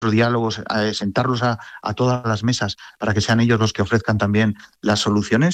diálogos, sentarlos a todas las mesas para que sean ellos los que ofrezcan también las soluciones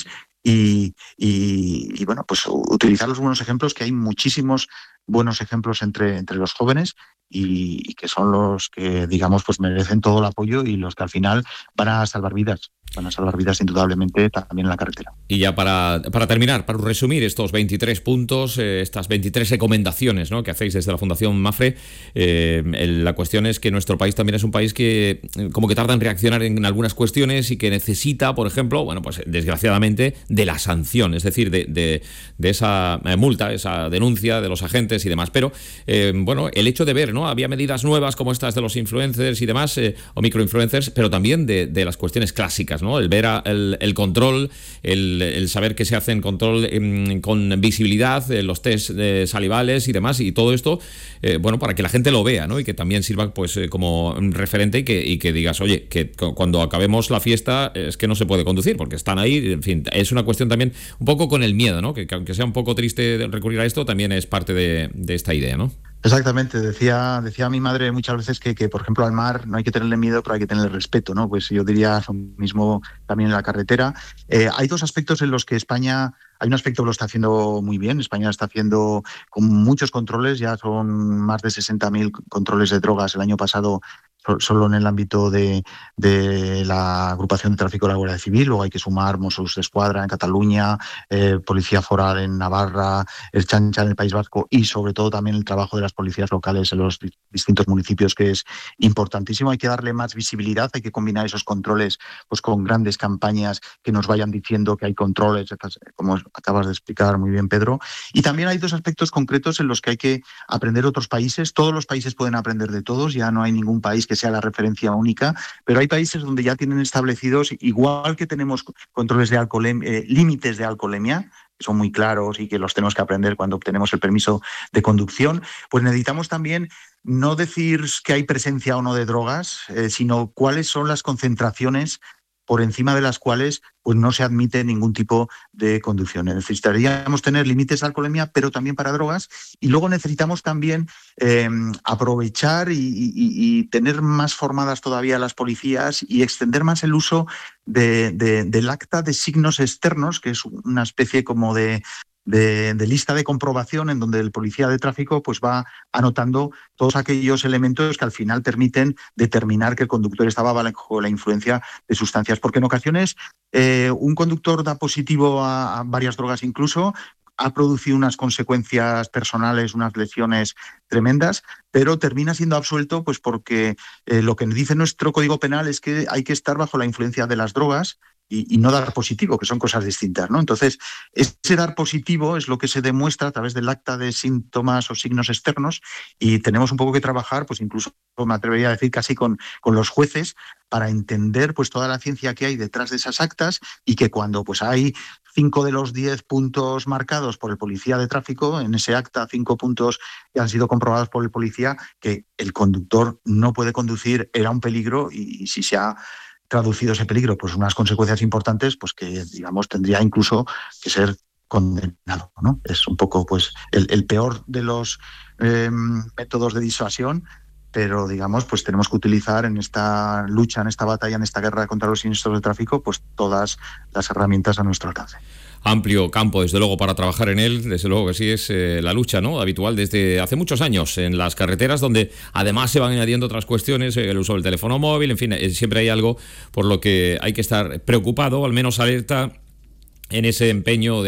y bueno, pues utilizar los buenos ejemplos, que hay muchísimos buenos ejemplos entre los jóvenes y que son los que, digamos, pues merecen todo el apoyo y los que al final van a salvar vidas indudablemente también en la carretera. Y ya para terminar, para resumir estos 23 puntos, estas 23 recomendaciones, ¿no?, que hacéis desde la Fundación Mapfre, la cuestión es que nuestro país también es un país que como que tarda en reaccionar en algunas cuestiones y que necesita, por ejemplo, bueno, pues desgraciadamente, de la sanción, es decir, de esa multa, esa denuncia de los agentes y demás. Pero, bueno, el hecho de ver, ¿no?, había medidas nuevas como estas de los influencers y demás, o microinfluencers, pero también de las cuestiones clásicas, ¿no? El ver el control, el saber que se hacen control con visibilidad, los test salivales y demás, y todo esto, bueno, para que la gente lo vea, ¿no?, y que también sirva pues como referente y que digas, oye, que cuando acabemos la fiesta es que no se puede conducir, porque están ahí, en fin, es una cuestión también un poco con el miedo, ¿no?, que aunque sea un poco triste recurrir a esto, también es parte de esta idea, ¿no? Exactamente, decía mi madre muchas veces que, por ejemplo, al mar no hay que tenerle miedo, pero hay que tenerle respeto, ¿no? Pues yo diría lo mismo también en la carretera. Hay dos aspectos en los que España, hay un aspecto que lo está haciendo muy bien. España está haciendo con muchos controles, ya son más de 60.000 controles de drogas el año pasado, solo en el ámbito de la agrupación de tráfico de la Guardia Civil. Luego hay que sumar Mossos d'Esquadra en Cataluña, Policía Foral en Navarra, el Chancha en el País Vasco y sobre todo también el trabajo de las policías locales en los distintos municipios, que es importantísimo. Hay que darle más visibilidad, hay que combinar esos controles pues con grandes campañas que nos vayan diciendo que hay controles, como acabas de explicar muy bien, Pedro. Y también hay dos aspectos concretos en los que hay que aprender otros países. Todos los países pueden aprender de todos, ya no hay ningún país que sea la referencia única, pero hay países donde ya tienen establecidos, igual que tenemos controles de alcoholemia, límites de alcoholemia, que son muy claros y que los tenemos que aprender cuando obtenemos el permiso de conducción, pues necesitamos también no decir que hay presencia o no de drogas, sino cuáles son las concentraciones por encima de las cuales pues no se admite ningún tipo de conducción. Necesitaríamos tener límites de alcoholemia, pero también para drogas, y luego necesitamos también aprovechar y tener más formadas todavía las policías y extender más el uso del acta de signos externos, que es una especie como de lista de comprobación en donde el policía de tráfico pues va anotando todos aquellos elementos que al final permiten determinar que el conductor estaba bajo la influencia de sustancias. Porque en ocasiones un conductor da positivo a varias drogas incluso, ha producido unas consecuencias personales, unas lesiones tremendas, pero termina siendo absuelto pues porque lo que dice nuestro Código Penal es que hay que estar bajo la influencia de las drogas y no dar positivo, que son cosas distintas, ¿no? Entonces, ese dar positivo es lo que se demuestra a través del acta de síntomas o signos externos, y tenemos un poco que trabajar, pues incluso me atrevería a decir casi con los jueces, para entender pues toda la ciencia que hay detrás de esas actas, y que cuando pues hay 5 de los 10 puntos marcados por el policía de tráfico, en ese acta 5 puntos que han sido comprobados por el policía, que el conductor no puede conducir, era un peligro, y si se ha traducido ese peligro, pues unas consecuencias importantes, pues que, digamos, tendría incluso que ser condenado, ¿no? Es un poco, pues, el peor de los métodos de disuasión, pero, digamos, pues tenemos que utilizar en esta lucha, en esta batalla, en esta guerra contra los siniestros de tráfico, pues todas las herramientas a nuestro alcance. Amplio campo, desde luego, para trabajar en él. Desde luego que sí, es la lucha, ¿no?, habitual desde hace muchos años en las carreteras, donde además se van añadiendo otras cuestiones, el uso del teléfono móvil, en fin, siempre hay algo por lo que hay que estar preocupado, al menos alerta, en ese empeño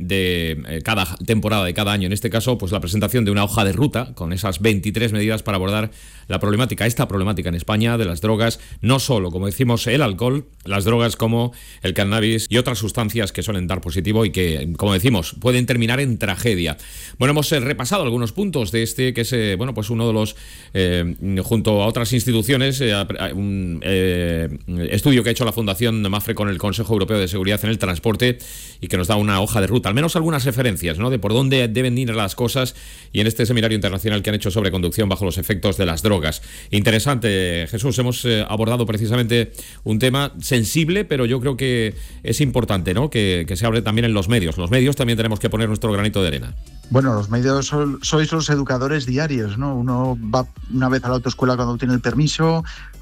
de cada temporada, de cada año. En este caso, pues la presentación de una hoja de ruta con esas 23 medidas para abordar esta problemática en España de las drogas, no solo, como decimos, el alcohol, las drogas como el cannabis y otras sustancias que suelen dar positivo y que, como decimos, pueden terminar en tragedia. Bueno, hemos repasado algunos puntos de este, que es, bueno, pues uno de los, junto a otras instituciones, un estudio que ha hecho la Fundación Mapfre con el Consejo Europeo de Seguridad en el Transporte, y que nos da una hoja de ruta, al menos algunas referencias, ¿no?, de por dónde deben ir las cosas, y en este seminario internacional que han hecho sobre conducción bajo los efectos de las drogas. Interesante, Jesús. Hemos abordado precisamente un tema sensible, pero yo creo que es importante, ¿no?, que se hable también en los medios. Los medios también tenemos que poner nuestro granito de arena. Bueno, los medios sois los educadores diarios, ¿no? Uno va una vez a la autoescuela cuando tiene el permiso,